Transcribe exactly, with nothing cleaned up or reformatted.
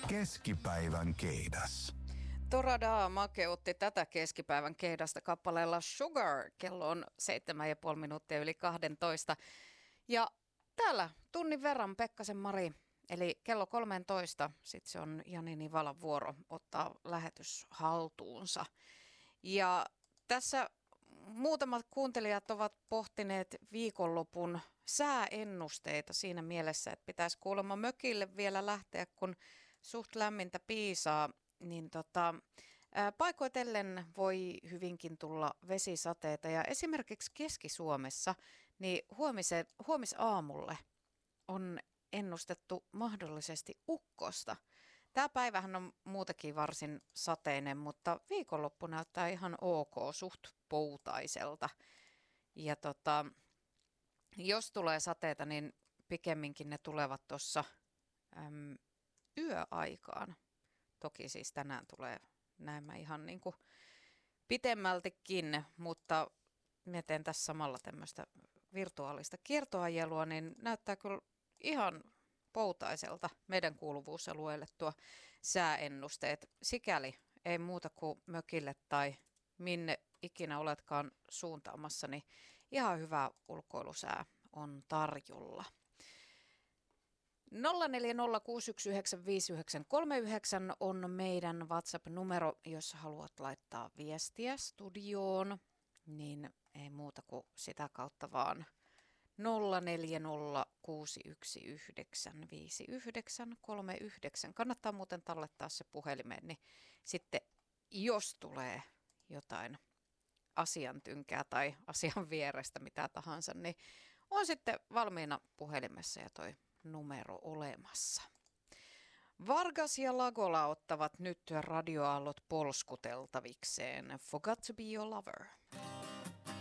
Keskipäivän keidas. Torada makeutti tätä keskipäivän keidasta kappaleella Sugar. Kello on seitsemän ja puoli minuuttia yli kahdentoista. Ja täällä tunnin verran Pekkasen Mari, eli kello kolmetoista, sitten se on Jani Nivalan vuoro ottaa lähetys haltuunsa. Ja tässä muutamat kuuntelijat ovat pohtineet viikonlopun sääennusteita siinä mielessä, että pitäisi kuulemma mökille vielä lähteä, kun suht lämmintä piisaa. Niin tota, ää, paikoitellen voi hyvinkin tulla vesisateita ja esimerkiksi Keski-Suomessa niin huomisen, huomisaamulle on ennustettu mahdollisesti ukkosta. Tämä päivähän on muutenkin varsin sateinen, mutta viikonloppu näyttää ihan ok, suht poutaiselta. Ja tota, jos tulee sateita, niin pikemminkin ne tulevat tuossa yöaikaan. Toki siis tänään tulee näemmä ihan niin kuin pitemmältikin, mutta mä teen tässä samalla tämmöistä virtuaalista kiertoajelua, niin näyttää kyllä ihan poutaiselta meidän kuuluvuusalueelle tuo sääennusteet. Sikäli ei muuta kuin mökille tai minne ikinä oletkaan suuntaamassa, niin ihan hyvä ulkoilusää on tarjolla. nolla neljä nolla kuusi yksi yhdeksän viisi yhdeksän kolme yhdeksän on meidän WhatsApp-numero, jos haluat laittaa viestiä studioon, niin ei muuta kuin sitä kautta vaan nolla neljä nolla kuusi yksi yhdeksän viisi yhdeksän kolme yhdeksän. Kannattaa muuten tallettaa se puhelimeen, niin sitten jos tulee jotain asiantynkää tai asian vierestä, mitä tahansa, niin on sitten valmiina puhelimessa ja toi numero olemassa. Vargas ja Lagola ottavat nyt radioaallot polskuteltavikseen. Forgot to be your lover.